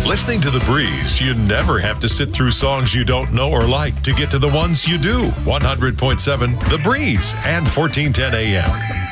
Listening to The Breeze, you never have to sit through songs you don't know or like to get to the ones you do. 100.7 The Breeze and 1410 AM.